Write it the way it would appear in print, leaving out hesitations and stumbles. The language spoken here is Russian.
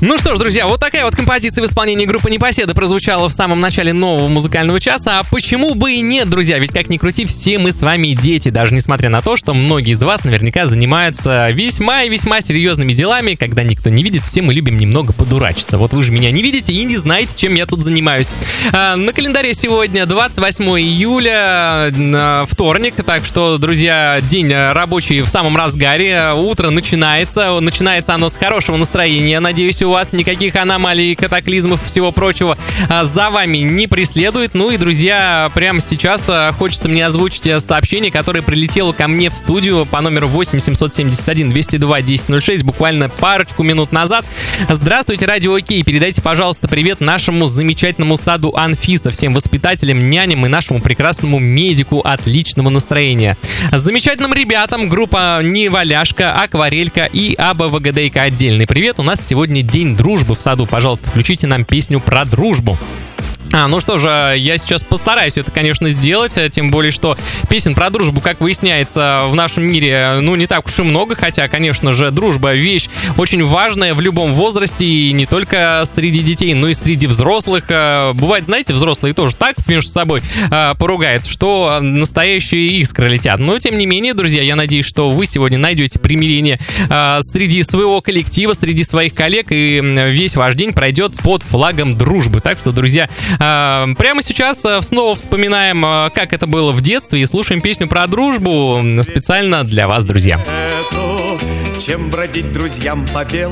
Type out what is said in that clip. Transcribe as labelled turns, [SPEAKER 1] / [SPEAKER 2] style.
[SPEAKER 1] Ну что ж, друзья, вот такая вот композиция в исполнении группы Непоседы прозвучала в самом начале нового музыкального часа. А почему бы и нет, друзья? Ведь как ни крути, все мы с вами дети. Даже несмотря на то, что многие из вас наверняка занимаются весьма и весьма серьезными делами. Когда никто не видит, все мы любим немного подурачиться. Вот вы же меня не видите и не знаете, чем я тут занимаюсь. На календаре сегодня 28 июля, вторник. Так что, друзья, день рабочий в самом разгаре. Утро начинается. Начинается оно с хорошего настроения. Надеюсь, у вас никаких аномалий, катаклизмов, всего прочего за вами не преследует. Ну и, друзья, прямо сейчас хочется мне озвучить сообщение, которое прилетело ко мне в студию по номеру 8 771 202 1006 буквально парочку минут назад. Здравствуйте, Радио Окей. Передайте, пожалуйста, привет нашему замечательному саду Анфиса, всем воспитателям, няням и нашему прекрасному медику отличного настроения. Замечательным ребятам группа Неваляшка, Акварелька и АБВГДейка отдельный привет. У нас сегодня день дружбы в саду. Пожалуйста, включите нам песню про дружбу. Ну что же, я сейчас постараюсь это, конечно, сделать, тем более, что песен про дружбу, как выясняется, в нашем мире, не так уж и много, хотя, конечно же, дружба — вещь очень важная в любом возрасте, и не только среди детей, но и среди взрослых. Бывает, знаете, взрослые тоже так между собой поругаются, что настоящие искры летят. Но, тем не менее, друзья, я надеюсь, что вы сегодня найдете примирение среди своего коллектива, среди своих коллег, и весь ваш день пройдет под флагом дружбы. Так что, друзья, прямо сейчас снова вспоминаем, как это было в детстве, и слушаем песню про дружбу специально для вас, друзья.
[SPEAKER 2] Чем бродить друзьям по белым